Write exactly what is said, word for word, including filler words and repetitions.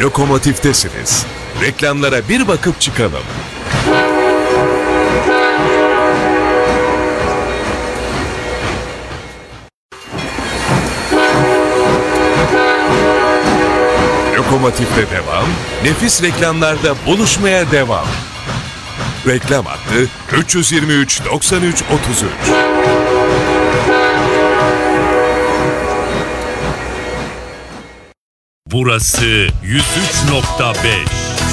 Lokomotiftesiniz. Reklamlara bir bakıp çıkalım. Lokomotifte devam, nefis reklamlarda buluşmaya devam. Reklam hattı üç yüz yirmi üç doksan üç otuz üç. Burası yüz üç nokta beş.